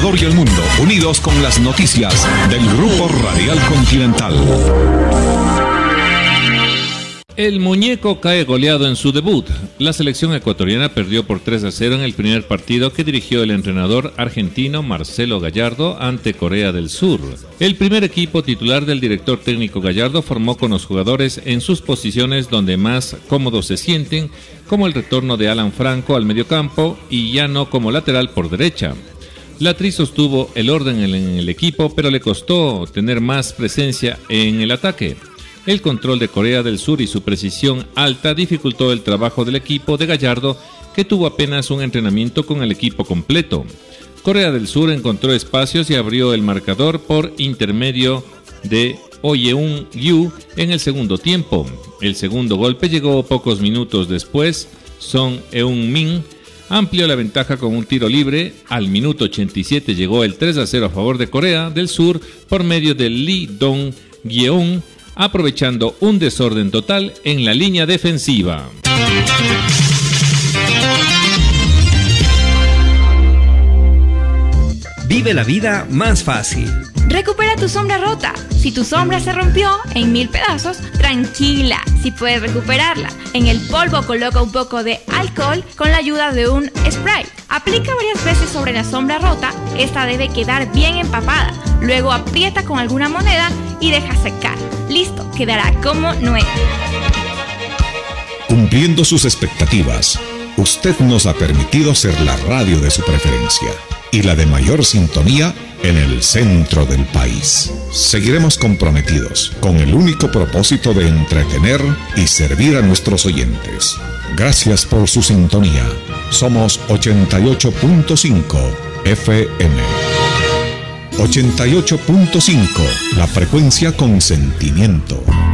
Ecuador y el mundo, unidos con las noticias del Grupo Radial Continental. El muñeco cae goleado en su debut. La selección ecuatoriana perdió por 3-0 en el primer partido que dirigió el entrenador argentino Marcelo Gallardo ante Corea del Sur. El primer equipo titular del director técnico Gallardo formó con los jugadores en sus posiciones donde más cómodos se sienten, como el retorno de Alan Franco al mediocampo y ya no como lateral por derecha. La Tri sostuvo el orden en el equipo, pero le costó tener más presencia en el ataque. El control de Corea del Sur y su precisión alta dificultó el trabajo del equipo de Gallardo, que tuvo apenas un entrenamiento con el equipo completo. Corea del Sur encontró espacios y abrió el marcador por intermedio de Oh Yeon-yu en el segundo tiempo. El segundo golpe llegó pocos minutos después. Son Eun-min amplió la ventaja con un tiro libre. Al minuto 87 llegó el 3-0 a favor de Corea del Sur por medio de Lee Dong-yeon, aprovechando un desorden total en la línea defensiva. Vive la vida más fácil. Recupera tu sombra rota. Si tu sombra se rompió en 1000 pedazos, tranquila, si puedes recuperarla. En el polvo coloca un poco de alcohol con la ayuda de un spray. Aplica varias veces sobre la sombra rota, esta debe quedar bien empapada. Luego aprieta con alguna moneda y deja secar. Listo, quedará como nueva. Cumpliendo sus expectativas, usted nos ha permitido ser la radio de su preferencia y la de mayor sintonía en el centro del país. Seguiremos comprometidos con el único propósito de entretener y servir a nuestros oyentes. Gracias por su sintonía. Somos 88.5 FM. 88.5, la frecuencia con sentimiento.